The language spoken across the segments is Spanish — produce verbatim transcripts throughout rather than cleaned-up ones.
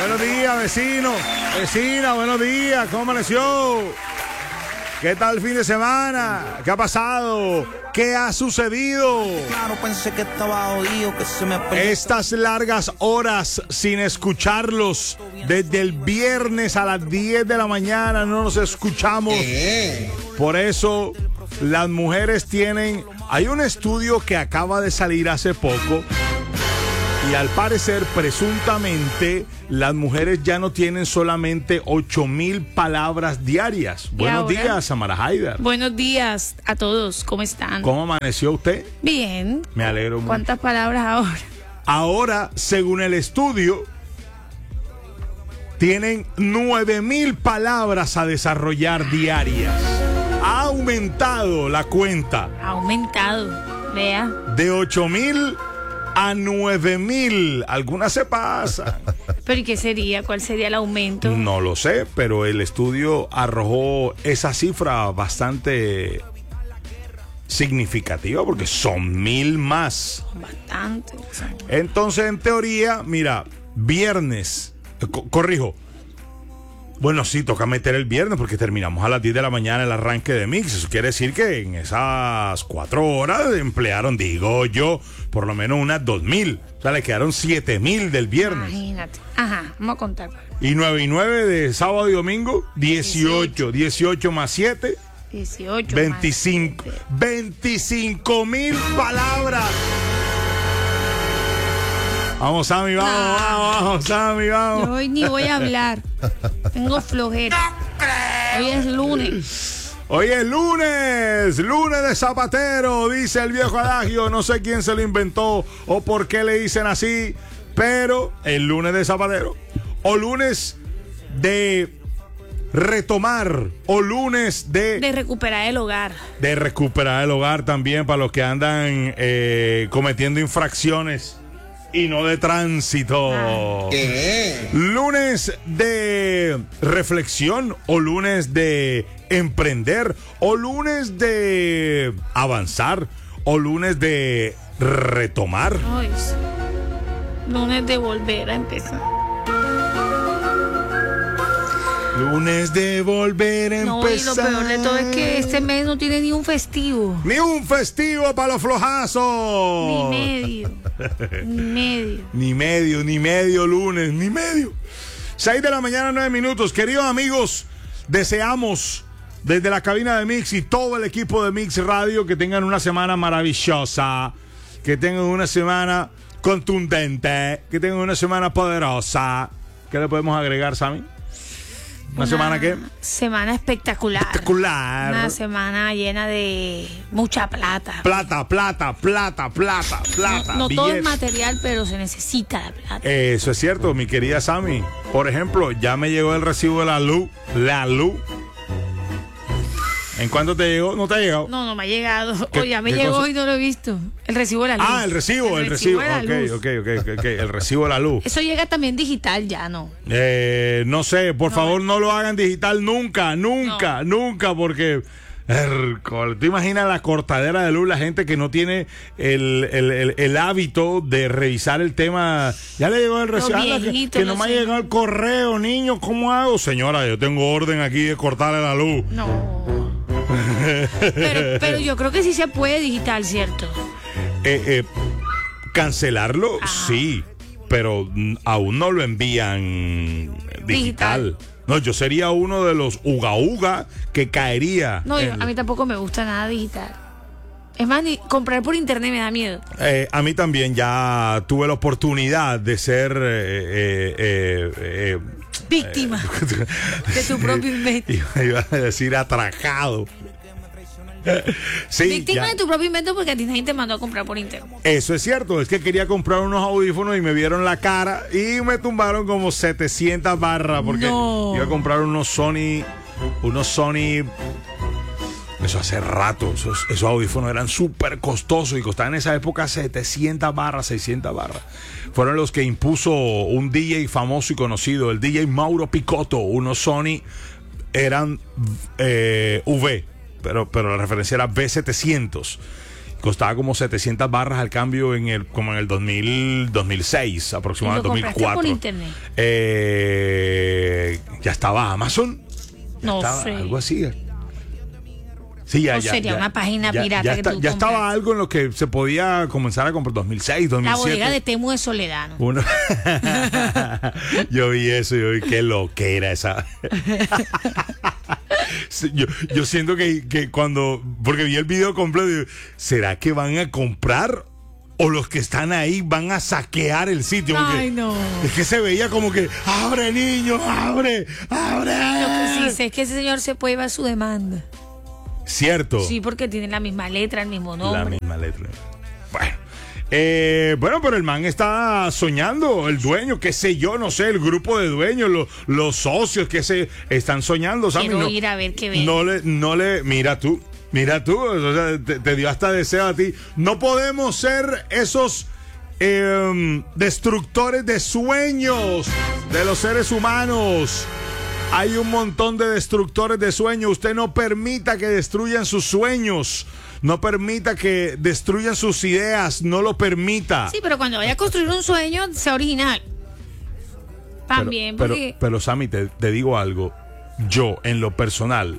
Buenos días, vecino. Vecina, buenos días. ¿Cómo amaneció? ¿Qué tal el fin de semana? ¿Qué ha pasado? ¿Qué ha sucedido? Claro, pensé que estaba jodido, que se me perdió. Estas largas horas sin escucharlos, desde el viernes a las diez de la mañana no nos escuchamos. Por eso las mujeres tienen... Hay un estudio que acaba de salir hace poco y al parecer, presuntamente, las mujeres ya no tienen solamente ocho mil palabras diarias. Buenos ahora? días, Samara Haidar. Buenos días a todos, ¿cómo están? ¿Cómo amaneció usted? Bien. Me alegro mucho. ¿Cuántas palabras ahora? Ahora, según el estudio, tienen nueve mil palabras a desarrollar diarias. Ha aumentado la cuenta Ha aumentado, vea. de ocho mil a nueve mil. Algunas se pasan. ¿Pero y qué sería? ¿Cuál sería el aumento? No lo sé, pero el estudio arrojó esa cifra bastante significativa porque son mil más. Bastante. Entonces, en teoría, mira, viernes, co- corrijo. Bueno, sí, toca meter el viernes porque terminamos a las diez de la mañana el arranque de Mix. Eso quiere decir que en esas cuatro horas emplearon, digo yo, por lo menos unas dos mil. O sea, le quedaron siete mil del viernes. Imagínate. Ajá, vamos a contar. Y nueve y nueve de sábado y domingo, dieciocho. dieciocho más siete, dieciocho. veinticinco. Más veinticinco mil palabras. Vamos, Sammy, vamos, Ah. vamos, vamos, Sammy, vamos. Yo hoy ni voy a hablar. Tengo flojera. Hoy es lunes. Hoy es lunes, lunes de zapatero, dice el viejo adagio. No sé quién se lo inventó o por qué le dicen así, pero el lunes de zapatero. O lunes de retomar, o lunes de, De recuperar el hogar. de recuperar el hogar también para los que andan eh, cometiendo infracciones y no de tránsito. ¿Qué? Lunes de reflexión o lunes de emprender o lunes de avanzar o lunes de retomar. Ay, sí. Lunes de volver a empezar. Lunes de volver a No, y empezar. lo peor de todo es que este mes no tiene ni un festivo. Ni un festivo para los flojazos. Ni medio. Ni medio. Ni medio, ni medio lunes, ni medio. seis de la mañana, nueve minutos. Queridos amigos, deseamos desde la cabina de Mix y todo el equipo de Mix Radio que tengan una semana maravillosa, que tengan una semana contundente, que tengan una semana poderosa. ¿Qué le podemos agregar, Sammy? ¿Una, semana qué? Semana espectacular. Espectacular. Una semana llena de mucha plata. Plata, plata, plata, plata, plata. No, no todo es billetes. material, pero se necesita la plata. Eso es cierto, mi querida Sammy. Por ejemplo, ya me llegó el recibo de la luz. La luz. ¿En cuánto te llegó? ¿No te ha llegado? No, no me ha llegado. ¿Qué- Oye, ya me qué llegó cosa? y no lo he visto. El recibo de la luz. Ah, el recibo, el, recibo. de la Ok, luz. ok, ok, ok, ok, el recibo de la luz. Eso llega también digital ya, ¿no? Eh, no sé, por No. favor no lo hagan digital nunca, nunca, nunca, porque... Hércole, ¿tú imaginas la cortadera de luz? La gente que no tiene el, el, el, el hábito de revisar el tema. Ya le llegó el recibo. Anda, que, viejitos, que no los me ha señores. llegado el correo, niño. ¿Cómo hago? Señora, yo tengo orden aquí de cortarle la luz. No. pero, pero yo creo que sí se puede digital, ¿cierto? Eh, eh, cancelarlo, Ah. sí, pero mm, aún no lo envían digital. Digital. No, yo sería uno de los uga uga que caería. No, yo- en- a mí tampoco me gusta nada digital. Es más, ni comprar por internet me da miedo. Eh, a mí también ya tuve la oportunidad de ser eh, eh, eh, eh, Víctima de tu propio invento. iba, iba a decir atracado. Sí, Víctima ya. de tu propio invento porque a ti nadie te mandó a comprar por internet. Eso es cierto, es que quería comprar unos audífonos y me vieron la cara y me tumbaron como setecientas barras porque No. iba a comprar unos Sony, unos Sony, eso hace rato, esos, esos audífonos eran súper costosos y costaban en esa época setecientas barras, seiscientas barras. Fueron los que impuso un D J famoso y conocido, el D J Mauro Picotto, unos Sony eran eh, V, pero, pero la referencia era V setecientos. costaba como setecientas barras al cambio en el como en el dos mil, dos mil seis aproximadamente, ¿Y lo compraste dos mil cuatro. por internet? Eh, ya estaba Amazon. Ya No estaba, sé. algo así. Sí, ya, O ya, sería ya, una página ya, pirata ya que está- tú ya compras. estaba algo en lo que se podía comenzar a comprar dos mil seis, dos mil La siete. bodega de Temu de Soledad, ¿no? Uno. Yo vi eso, yo vi qué loquera esa. Sí, Yo, yo siento que, que cuando, porque vi el video completo, digo, ¿será que van a comprar o los que están ahí van a saquear el sitio? Porque Ay, no. es que se veía como que, abre niño, abre, abre. Lo que sí sé es que ese señor se puede llevar su demanda. Cierto. Sí, porque tiene la misma letra, el mismo La nombre. misma letra. Bueno. Eh, bueno, pero el man está soñando, el dueño, qué sé yo, no sé, el grupo de dueños, lo- los socios que se están soñando, ¿sabes? Quiero No- ir a ver qué ven. No le, no le, mira tú, mira tú, o sea, te, te dio hasta deseo a ti. No podemos ser esos eh, destructores de sueños de los seres humanos. Hay un montón de destructores de sueños. Usted no permita que destruyan sus sueños. No permita que destruyan sus ideas. No lo permita. Sí, pero cuando vaya a construir un sueño, sea original. También, pero, porque... pero, pero Sammy, te, te digo algo. Yo, en lo personal,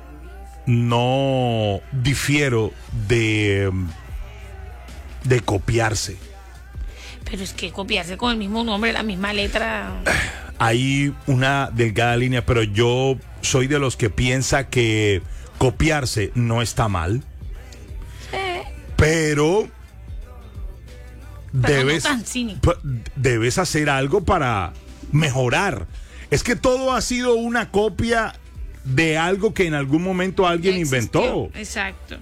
no difiero de, de copiarse. Pero es que copiarse con el mismo nombre, la misma letra. Hay una delgada línea, pero yo soy de los que piensa que copiarse no está mal. Eh, Pero Pero debes, no tan cínico. p- debes hacer algo para mejorar. Es que todo ha sido una copia de algo que en algún momento alguien ya existió. inventó. Exacto.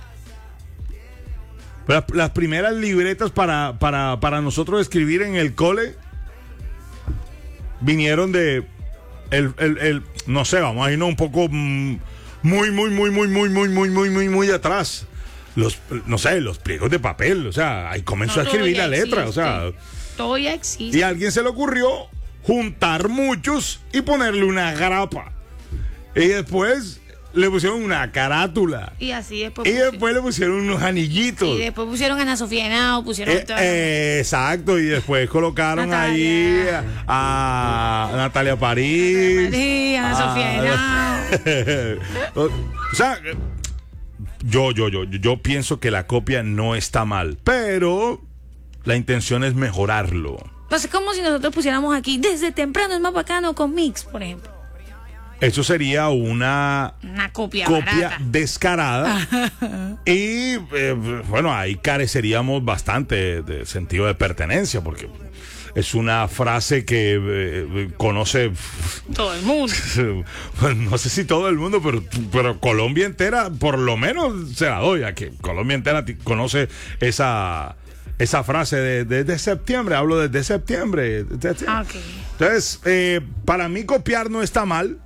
Las, las primeras libretas para, para, para nosotros escribir en el cole vinieron de el, el, el no sé, vamos a irnos un poco mm, muy, muy, muy, muy, muy, muy, muy, muy, muy, muy atrás. Los, no sé, los pliegos de papel, o sea, ahí comenzó No, a escribir todo la ya letra, o sea, existe. Todo ya existe. y a alguien se le ocurrió juntar muchos y ponerle una grapa. Y después le pusieron una carátula. Y así después. Y pusieron- después le pusieron unos anillitos. y después pusieron a Ana Sofía Henao, pusieron. Eh, todas- eh, exacto, y después colocaron Natalia. ahí a, a Natalia París. María, Ana Sofía Henao. o, o sea, yo, yo, yo, yo pienso que la copia no está mal, pero la intención es mejorarlo. Pues es como si nosotros pusiéramos aquí, desde temprano es más bacano con Mix, por ejemplo. Eso sería una Una copia, copia barata. descarada. Y eh, bueno, ahí careceríamos bastante de sentido de pertenencia, porque es una frase que eh, conoce, Todo el mundo. pues, no sé si todo el mundo, pero, pero Colombia entera, por lo menos se la doy, a que Colombia entera ti- conoce esa, esa frase de, de, de septiembre, hablo desde septiembre. desde- Ah, ok. Entonces, eh, para mí copiar no está mal.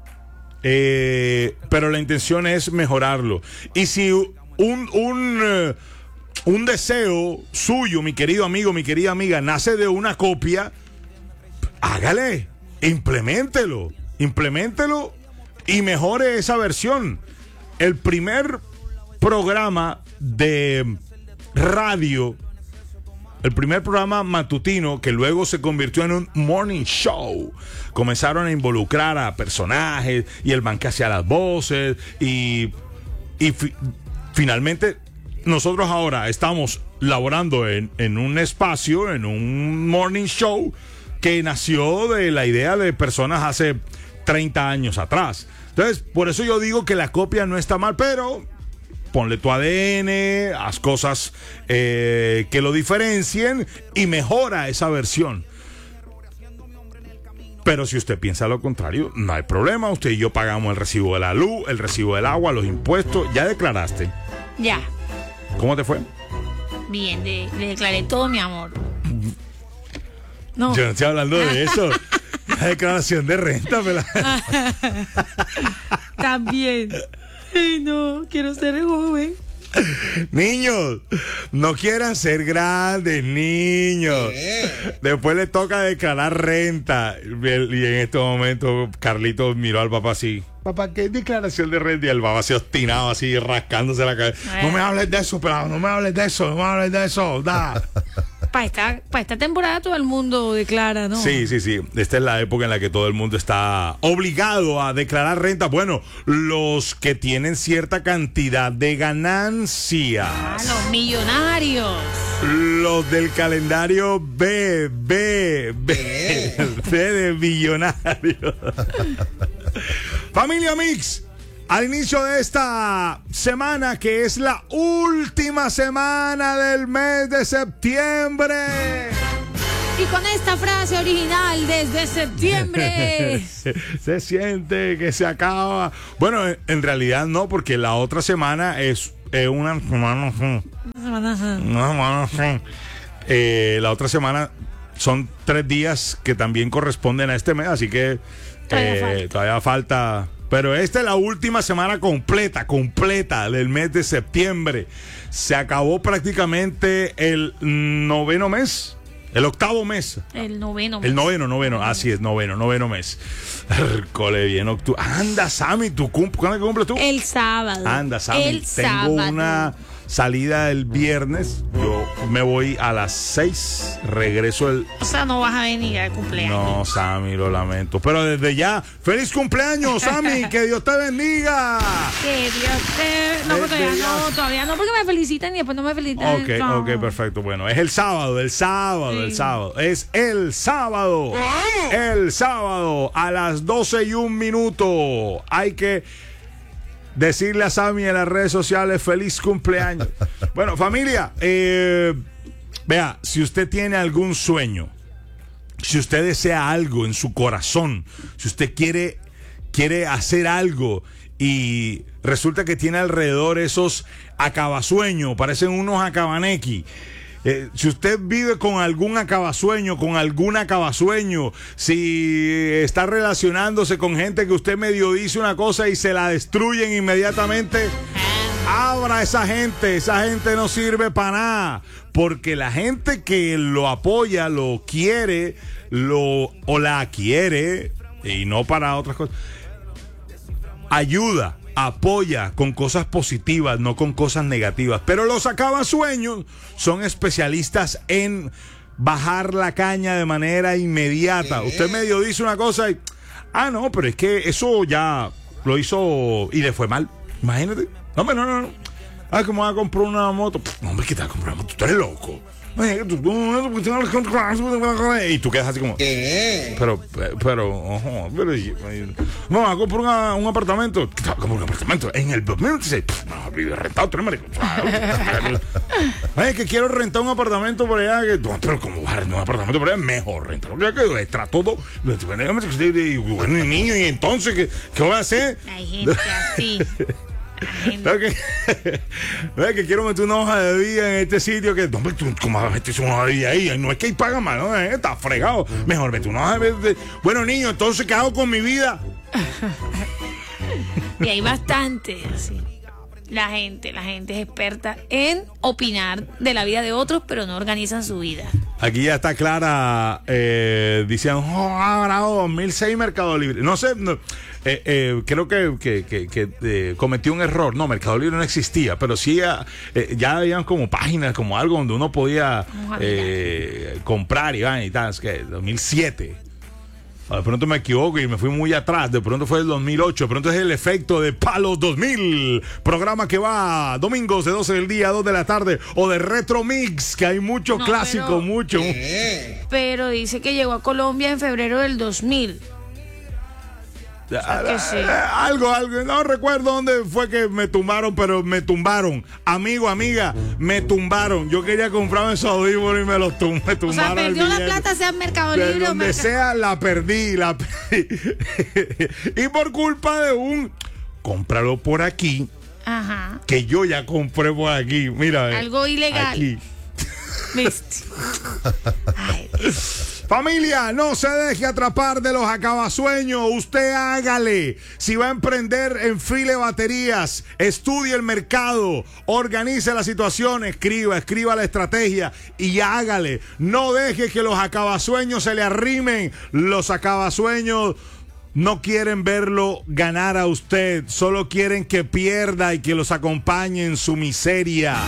Eh, pero la intención es mejorarlo. Y si un, un, eh, un deseo suyo, mi querido amigo, mi querida amiga, nace de una copia, hágale, implementelo, implementelo y mejore esa versión. El primer programa de radio, el primer programa matutino que luego se convirtió en un morning show. Comenzaron a involucrar a personajes y el man que hacía las voces y, y fi- finalmente nosotros ahora estamos laborando en, en un espacio, en un morning show que nació de la idea de personas hace treinta años atrás. Entonces, por eso yo digo que la copia no está mal, pero ponle tu A D N, haz cosas eh, que lo diferencien y mejora esa versión. Pero si usted piensa lo contrario, no hay problema. Usted y yo pagamos el recibo de la luz, el recibo del agua, los impuestos. Ya declaraste. Ya. ¿Cómo te fue? Bien, de- le declaré todo mi amor. No. Yo no estoy hablando de eso. La declaración de renta, me la... También. Ay, no, quiero ser joven. Niños, no quieran ser grandes, niños. Después les toca declarar renta. Y en este momento, Carlitos miró al papá así. Papá, ¿qué declaración de renta? Y el papá se obstinado así, rascándose la cabeza. No me hables de eso, pelado, no me hables de eso, no me hables de eso. Da. Para esta, para esta temporada todo el mundo declara, ¿no? Sí, sí, sí. Esta es la época en la que todo el mundo está obligado a declarar renta. Bueno, los que tienen cierta cantidad de ganancias. Ah, los millonarios. Los del calendario B, B, B, B de millonarios. Familia Mix, al inicio de esta semana, que es la última semana del mes de septiembre. Y con esta frase original desde septiembre. se, se siente que se acaba. Bueno, en, en realidad no, porque la otra semana es eh, una semana. Una semana. Eh, la otra semana son tres días que también corresponden a este mes, así que todavía, eh, falta. todavía falta. Pero esta es la última semana completa, completa del mes de septiembre. Se acabó prácticamente el noveno mes. El octavo mes. El noveno mes. El noveno, noveno. Así es, noveno, noveno mes. Cole, bien, octubre. Anda, Sammy, ¿tú cumple, ¿cuándo cumples tú? El sábado. Anda, Sammy. El Tengo sábado. una salida el viernes. Yo me voy a las seis. Regreso el. O sea, no vas a venir al cumpleaños. No, Sammy, lo lamento. Pero desde ya, ¡feliz cumpleaños, Sammy! ¡Que Dios te bendiga! Que Dios te... No, pero todavía Desde no, ya. todavía no, porque me felicitan y después no me felicitan. Ok, no. ok, perfecto. Bueno, es el sábado, el sábado, Sí. el sábado. Es el sábado. El sábado a las doce y un minuto. Hay que decirle a Sammy en las redes sociales feliz cumpleaños. Bueno, familia, eh, vea, si usted tiene algún sueño, si usted desea algo en su corazón, si usted quiere, quiere hacer algo y resulta que tiene alrededor esos acabasueños, parecen unos acabanequi. Eh, si usted vive con algún acabasueño, con algún acabasueño, si está relacionándose con gente que usted medio dice una cosa y se la destruyen inmediatamente, abra a esa gente. Esa gente no sirve para nada, porque la gente que lo apoya, lo quiere, lo o la quiere, y no para otras cosas, ayuda, apoya con cosas positivas, no con cosas negativas. Pero los acabasueños son especialistas en bajar la caña de manera inmediata. Usted medio dice una cosa y, ah, no, pero es que eso ya lo hizo y le fue mal. Imagínate. No, no, no, no. Ah, que me voy a comprar una moto. Pff, no, hombre, ¿qué te vas a comprar una moto? Tú eres loco. Y tú quedas así como. Pero, pero, ojo, pero. No, voy a comprar una, un apartamento. ¿Qué te vas a comprar un apartamento? En el dos mil veintiséis. Pff, no, vive rentado, tú eres marico. Ay, que quiero rentar un apartamento por allá. Que, no, pero como vas a rentar un apartamento por allá, mejor renta. Porque que extra todo. Y bueno, niño, y entonces, ¿qué, qué voy a hacer? Hay gente así. ¿Sabes que, ¿sabes que quiero meter una hoja de vida en este sitio? Que, no, tú, ¿cómo vas a meter una hoja de vida ahí? No es que ahí pagan más, ¿no? Eh, está fregado. Mejor vete una hoja de vida. Bueno, niño, entonces, ¿qué hago con mi vida? Y hay bastante así. La gente, la gente es experta en opinar de la vida de otros, pero no organizan su vida. Aquí ya está clara, eh, dicen, oh, ahora dos mil seis Mercado Libre. No sé, no, eh, eh, creo que, que, que, que eh, cometí un error. No, Mercado Libre no existía, pero sí eh, ya habían como páginas, como algo donde uno podía eh, comprar y, y tal. Es que dos mil siete. De pronto me equivoco y me fui muy atrás. De pronto fue el dos mil ocho. De pronto es el efecto de Palos dos mil. Programa que va domingos de doce del día a dos de la tarde. O de Retro Mix, que hay mucho No, clásico, pero- mucho. Pero dice que llegó a Colombia en febrero del dos mil. que sí. Algo, algo. No recuerdo dónde fue que me tumbaron, pero me tumbaron. Amigo, amiga, me tumbaron. Yo quería comprarme esos audífonos y me los tum me O sea, tumbaron. el perdió la billete. plata, sea en Mercado De Libre o donde Mercado... sea, la perdí, la perdí. Y por culpa de un cómpralo por aquí, Ajá. que yo ya compré por aquí. Mira, eh, Algo ilegal. aquí. ¿Viste? Ay, Familia, no se deje atrapar de los acabasueños. Usted hágale. Si va a emprender, enfile baterías, estudie el mercado, organice la situación, escriba, escriba la estrategia y hágale. No deje que los acabasueños se le arrimen. Los acabasueños no quieren verlo ganar a usted, solo quieren que pierda y que los acompañe en su miseria.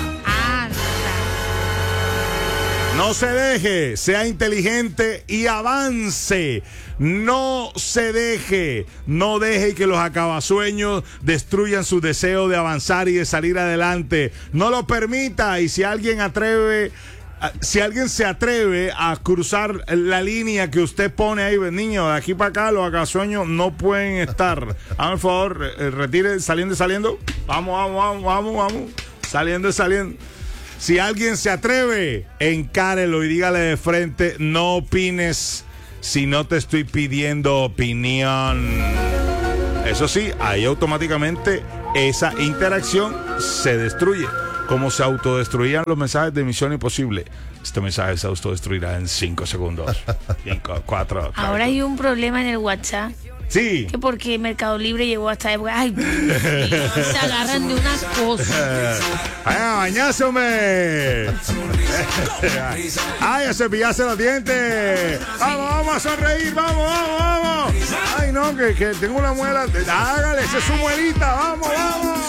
No se deje, sea inteligente y avance. No se deje, no deje que los acabasueños destruyan su deseo de avanzar y de salir adelante. No lo permita, y si alguien atreve... Si alguien se atreve a cruzar la línea que usted pone ahí, niño, de aquí para acá los acabasueños no pueden estar. Hágame el favor, retire, saliendo y saliendo. Vamos, vamos, vamos, vamos, vamos. Saliendo y saliendo. Si alguien se atreve, encárelo y dígale de frente, no opines si no te estoy pidiendo opinión. Eso sí, ahí automáticamente esa interacción se destruye. Como se autodestruían los mensajes de Misión Imposible. Este mensaje se autodestruirá en cinco segundos. cinco, cuatro. Ahora hay un problema en el WhatsApp. Sí. Que porque Mercado Libre llegó hasta época. Ay, se agarran de unas cosas. ¡Ay, a bañarse, hombre! ¡Ay, a cepillarse los dientes! ¡Vamos, vamos a sonreír! ¡Vamos, vamos, vamos! ¡Ay, no, que, que tengo una muela! ¡Hágale, esa es su muelita! ¡Vamos, vamos!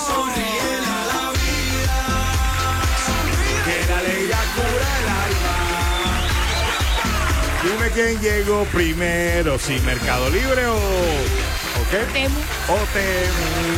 Dime quién llegó primero, si Mercado Libre o, ¿o qué? Temu. O Temu.